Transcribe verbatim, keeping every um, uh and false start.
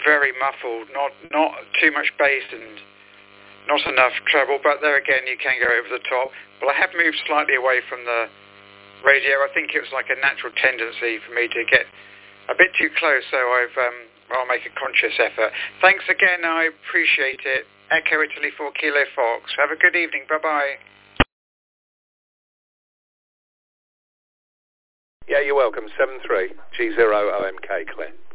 very muffled, not not too much bass and not enough treble, but there again you can go over the top. But I have moved slightly away from the radio. I think it was like a natural tendency for me to get a bit too close, so I've um, I'll make a conscious effort. Thanks again, I appreciate it. Echo Italy four Kilo Fox. Have a good evening. Bye-bye. Yeah, you're welcome. seven three G zero O M K, Claire.